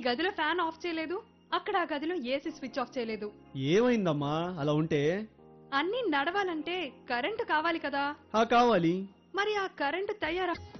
గదిలో fan of చేయలేదు, అక్కడ ఆ గదిలో ఏసీ స్విచ్ ఆఫ్ చేయలేదు. ఏమైందమ్మా అలా ఉంటే? అన్నీ నడవాలంటే కరెంటు కావాలి కదా. కావాలి. మరి ఆ కరెంటు తయారా